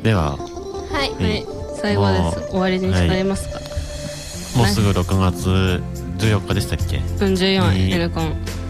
でははい、 はい、 最後です。終わりになりますか。 もうすぐ6月14日でしたっけ。 14、N コン